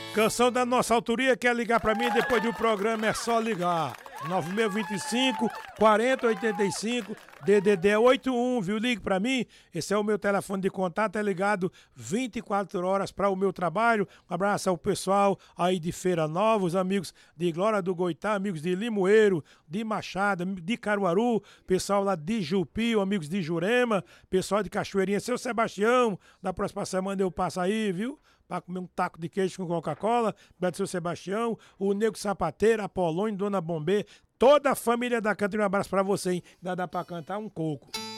Canção da nossa autoria, quer ligar pra mim depois do programa, é só ligar. 9625 4085 DDD 81, viu? Ligue pra mim, esse é o meu telefone de contato, é ligado 24 horas para o meu trabalho. Um abraço ao pessoal aí de Feira Nova, os amigos de Glória do Goitá, amigos de Limoeiro, de Machado, de Caruaru, pessoal lá de Jupio, amigos de Jurema, pessoal de Cachoeirinha, seu Sebastião, da próxima semana eu passo aí, viu? Para comer um taco de queijo com Coca-Cola, Beto Seu Sebastião, o Nego Sapateiro, Apolônio, Dona Bombê, toda a família da Canta, um abraço pra você, hein? Dá pra cantar um coco.